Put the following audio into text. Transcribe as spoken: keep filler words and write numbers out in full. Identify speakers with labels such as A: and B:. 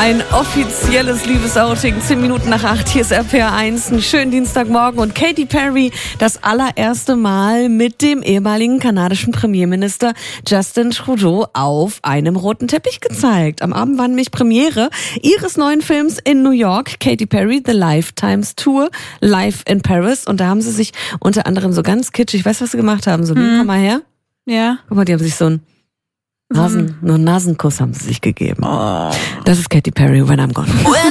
A: Ein offizielles Liebesouting, zehn Minuten nach acht, hier ist R P R eins, einen schönen Dienstagmorgen und Katy Perry das allererste Mal mit dem ehemaligen kanadischen Premierminister Justin Trudeau auf einem roten Teppich gezeigt. Am Abend war nämlich Premiere ihres neuen Films in New York, Katy Perry, The Lifetimes Tour, Live in Paris, und da haben sie sich unter anderem so ganz kitschig, weißt du, was sie gemacht haben? So, hm. komm mal her.
B: Ja.
A: Guck mal, die haben sich so ein Nasen, nur einen Nasenkuss haben sie sich gegeben. Oh. Das ist Katy Perry, When I'm Gone.